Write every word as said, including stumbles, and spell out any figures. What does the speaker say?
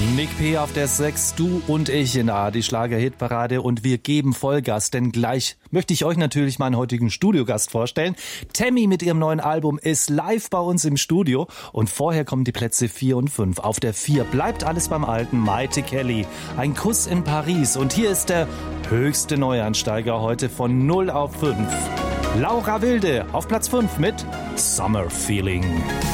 Nick P. auf der sechs, du und ich in der A R D Schlager-Hitparade und wir geben Vollgas, denn gleich möchte ich euch natürlich meinen heutigen Studiogast vorstellen. Tammy mit ihrem neuen Album ist live bei uns im Studio und vorher kommen die Plätze vier und fünf. Auf der vier bleibt alles beim Alten, Maite Kelly, Ein Kuss in Paris und hier ist der höchste Neuansteiger heute von null auf fünf. Laura Wilde auf Platz fünf mit Summer Feeling.